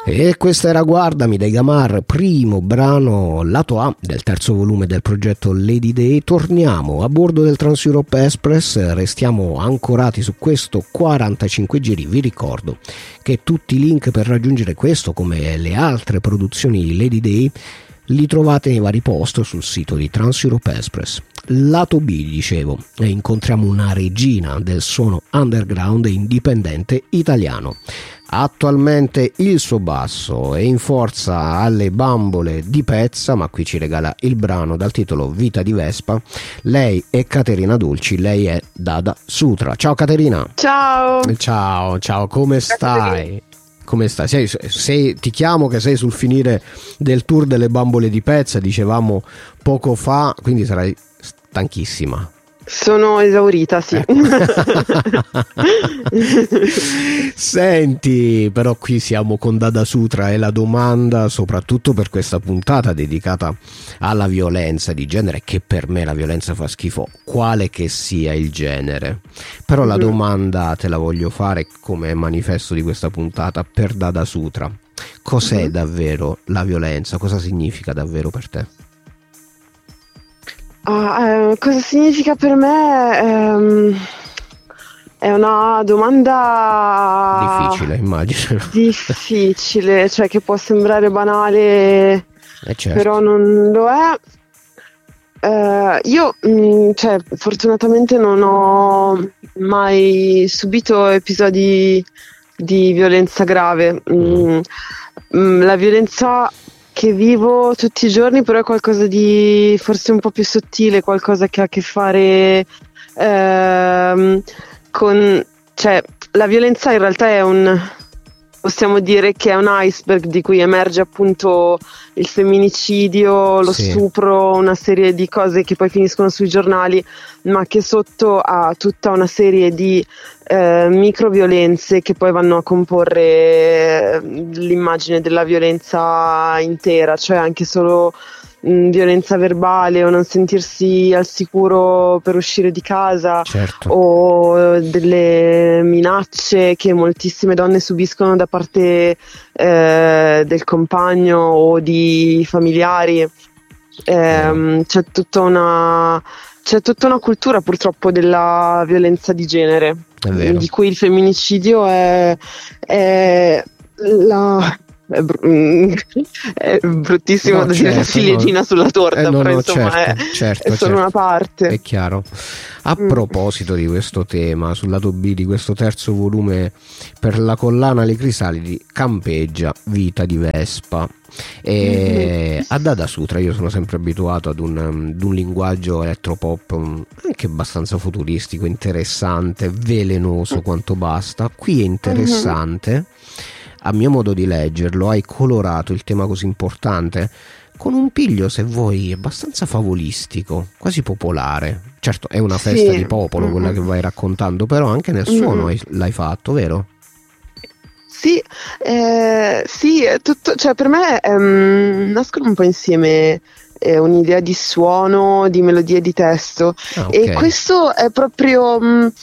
E questa era Guardami dei Gamar, primo brano lato A del terzo volume del progetto Lady Day. Torniamo a bordo del Trans-Europe Express, restiamo ancorati su questo 45 giri. Vi ricordo che tutti i link per raggiungere questo, come le altre produzioni di Lady Day, li trovate nei vari post sul sito di Trans-Europe Express. Lato B, dicevo, e incontriamo una regina del suono underground e indipendente italiano. Attualmente il suo basso è in forza alle bambole di Pezza, ma qui ci regala il brano dal titolo Vita di Vespa. Lei è Caterina Dulci, lei è Dada Sutra. Ciao Caterina. Ciao. Ciao, come stai? Come stai? Ti chiamo che sei sul finire del tour delle bambole di Pezza, dicevamo poco fa, quindi sarai stanchissima. Sono esaurita, sì. Senti, però qui siamo con Dada Sutra e la domanda, soprattutto per questa puntata dedicata alla violenza di genere, che per me la violenza fa schifo, quale che sia il genere. Però la domanda te la voglio fare come manifesto di questa puntata per Dada Sutra. Cos'è davvero la violenza? Cosa significa davvero per te? Cosa significa per me? È una domanda difficile, immagino. Difficile, cioè che può sembrare banale, Certo. però non lo è. Io, cioè, fortunatamente non ho mai subito episodi di violenza grave. La violenza che vivo tutti i giorni però è qualcosa di forse un po' più sottile, qualcosa che ha a che fare con, cioè, la violenza in realtà possiamo dire che è un iceberg di cui emerge appunto il femminicidio, lo stupro, una serie di cose che poi finiscono sui giornali, ma che sotto ha tutta una serie di microviolenze che poi vanno a comporre l'immagine della violenza intera, cioè anche solo violenza verbale o non sentirsi al sicuro per uscire di casa, certo, o delle minacce che moltissime donne subiscono da parte del compagno o di familiari. C'è tutta una cultura purtroppo della violenza di genere, di cui il femminicidio è bruttissimo da dire la ciliegina sulla torta, però insomma è solo una parte. È chiaro. A proposito di questo tema, sul lato B di questo terzo volume per la collana Le Cristalidi campeggia Vita di Vespa. E a Dada Sutra io sono sempre abituato ad un linguaggio elettropop anche abbastanza futuristico, interessante, velenoso quanto basta. Qui è interessante. A mio modo di leggerlo, hai colorato il tema così importante con un piglio, se vuoi, abbastanza favolistico, quasi popolare. Certo, è una festa di popolo quella che vai raccontando, però anche nel suono l'hai fatto, vero? Sì, è tutto, cioè per me nascono un po' insieme un'idea di suono, di melodia e di testo. Okay. E questo è proprio,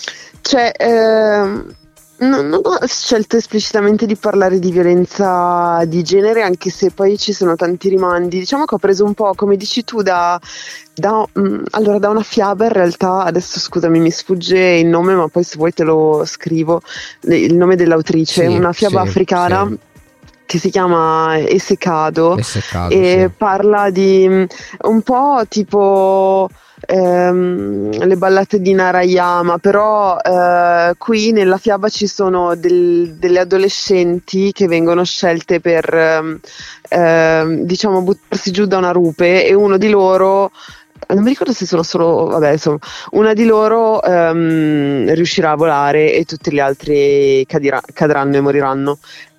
non ho scelto esplicitamente di parlare di violenza di genere, anche se poi ci sono tanti rimandi. Diciamo che ho preso un po', come dici tu, da una fiaba, in realtà. Adesso scusami, mi sfugge il nome, ma poi se vuoi te lo scrivo, il nome dell'autrice, una fiaba africana che si chiama Essekado, e parla di un po' tipo le ballate di Narayama, però qui nella fiaba ci sono delle adolescenti che vengono scelte per diciamo buttarsi giù da una rupe, e uno di loro, non mi ricordo se sono solo, vabbè, insomma, una di loro riuscirà a volare e tutti gli altri cadranno e moriranno.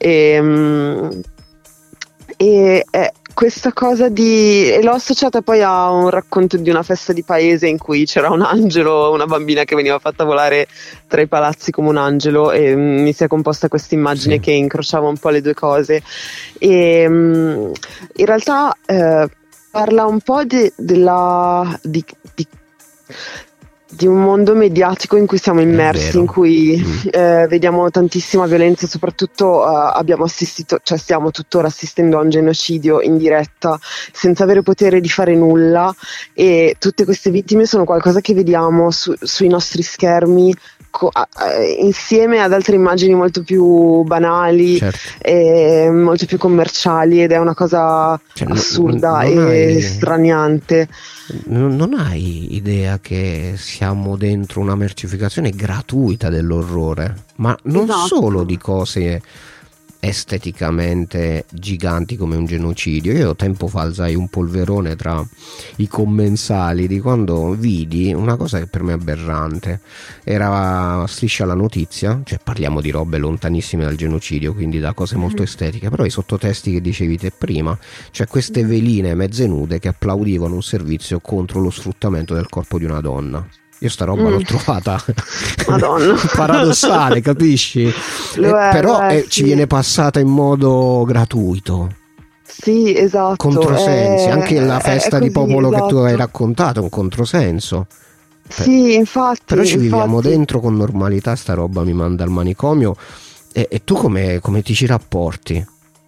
E questa cosa e l'ho associata poi a un racconto di una festa di paese in cui c'era un angelo, una bambina che veniva fatta volare tra i palazzi come un angelo, e mi si è composta questa immagine che incrociava un po' le due cose. E in realtà parla un po' di un mondo mediatico in cui siamo immersi, in cui vediamo tantissima violenza, soprattutto abbiamo assistito, cioè stiamo tuttora assistendo a un genocidio in diretta senza avere potere di fare nulla, e tutte queste vittime sono qualcosa che vediamo sui nostri schermi insieme ad altre immagini molto più banali, certo, e molto più commerciali, ed è una cosa assurda e straniante. Non hai idea che siamo dentro una mercificazione gratuita dell'orrore, ma non solo di cose esteticamente giganti come un genocidio. Io tempo fa alzai un polverone tra i commensali di quando vidi una cosa che per me è aberrante. Era Striscia la notizia, cioè parliamo di robe lontanissime dal genocidio, quindi da cose molto estetiche, però i sottotesti che dicevi te prima, cioè queste veline mezze nude che applaudivano un servizio contro lo sfruttamento del corpo di una donna. Io sta roba l'ho trovata paradossale, capisci? Però ci viene passata in modo gratuito. Sì, esatto. Controsensi, anche la festa di popolo che tu hai raccontato è un controsenso. Sì, infatti. Però ci viviamo dentro con normalità, sta roba mi manda al manicomio. E tu come ti ci rapporti?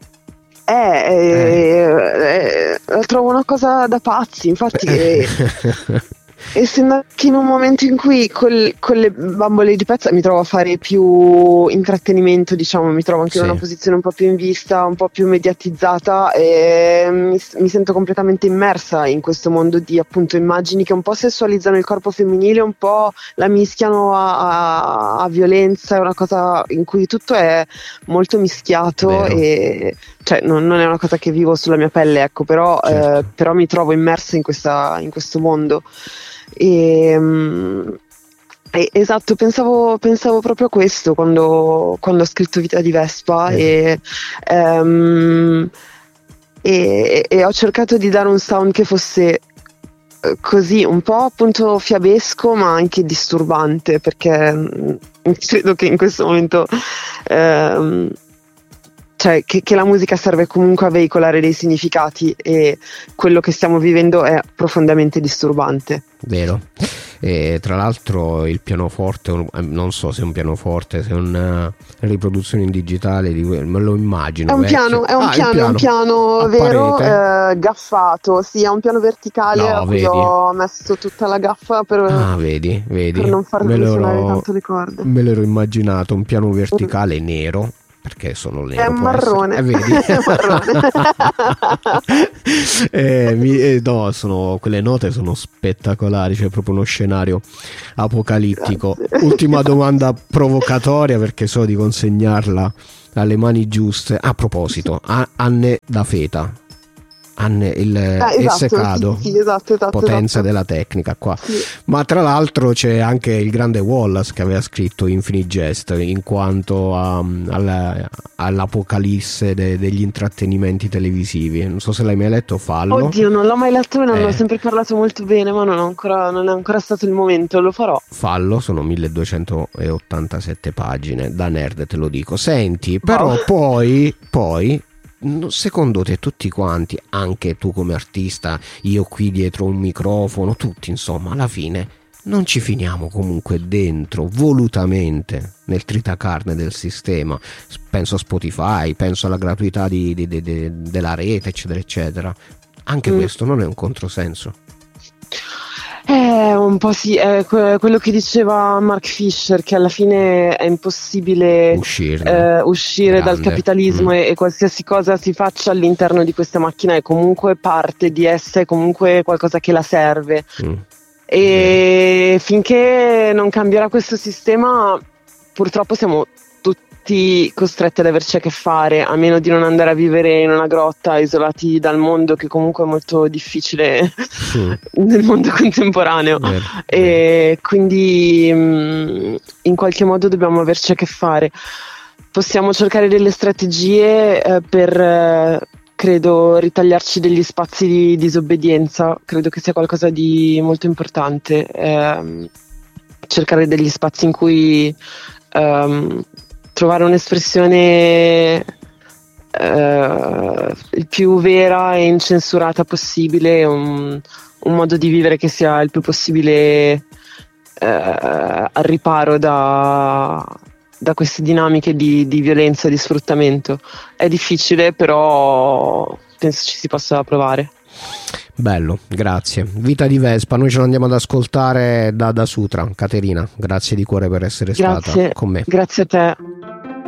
Trovo una cosa da pazzi, infatti. Essendo anche in un momento in cui con le bambole di pezza mi trovo a fare più intrattenimento, diciamo, mi trovo anche in una posizione un po' più in vista, un po' più mediatizzata, e mi sento completamente immersa in questo mondo di appunto immagini che un po' sessualizzano il corpo femminile, un po' la mischiano a violenza. È una cosa in cui tutto è molto mischiato. Vero. E cioè non è una cosa che vivo sulla mia pelle, ecco, però, certo, però mi trovo immersa in questo mondo. Esatto, pensavo proprio a questo quando ho scritto Vita di Vespa, e ho cercato di dare un sound che fosse così un po' appunto fiabesco, ma anche disturbante, perché credo che in questo momento cioè che la musica serve comunque a veicolare dei significati, e quello che stiamo vivendo è profondamente disturbante. Vero. E tra l'altro il pianoforte, non so se è un pianoforte, se è una riproduzione in digitale me lo immagino. È un piano vero, gaffato, sì, è un piano verticale, a cui ho messo tutta la gaffa per non far suonare tanto le corde. Me l'ero immaginato, un piano verticale nero, perché sono nero, è marrone. Vedi? No, quelle note sono spettacolari, cioè proprio uno scenario apocalittico. Grazie. Ultima domanda provocatoria, perché so di consegnarla alle mani giuste. A proposito, Anne da Feta, il secado, sì, esatto, potenza della tecnica qua, sì. Ma tra l'altro c'è anche il grande Wallace che aveva scritto Infinite Jest in quanto all'apocalisse degli intrattenimenti televisivi. Non so se l'hai mai letto. Fallo. Oddio, non l'ho mai letto e non l'ho sempre parlato molto bene, ma non è ancora stato il momento, lo farò. Fallo, sono 1287 pagine, da nerd te lo dico. Senti, però poi secondo te tutti quanti, anche tu come artista, io qui dietro un microfono, tutti insomma, alla fine non ci finiamo comunque dentro volutamente nel tritacarne del sistema? Penso a Spotify, penso alla gratuità della rete, eccetera eccetera. Anche questo non è un controsenso? Un po' sì, è quello che diceva Mark Fisher, che alla fine è impossibile uscire dal capitalismo, e qualsiasi cosa si faccia all'interno di questa macchina è comunque parte di essa, è comunque qualcosa che la serve. E finché non cambierà questo sistema, purtroppo siamo tutti costretti ad averci a che fare, a meno di non andare a vivere in una grotta isolati dal mondo, che comunque è molto difficile nel mondo contemporaneo. E quindi in qualche modo dobbiamo averci a che fare. Possiamo cercare delle strategie per credo ritagliarci degli spazi di disobbedienza. Credo che sia qualcosa di molto importante, cercare degli spazi in cui trovare un'espressione il più vera e incensurata possibile, un modo di vivere che sia il più possibile al riparo da queste dinamiche di violenza e di sfruttamento. È difficile, però penso ci si possa provare. Bello, grazie. Vita di Vespa, noi ce lo andiamo ad ascoltare da Sutra. Caterina, grazie di cuore per essere stata con me. Grazie a te.